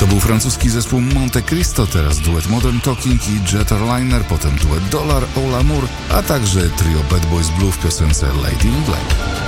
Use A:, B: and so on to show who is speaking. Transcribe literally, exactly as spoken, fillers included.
A: To był francuski zespół Monte Cristo, teraz duet Modern Talking i Jeterliner, potem duet Dollar, All Amour, a także trio Bad Boys Blue w piosence Lady in Black.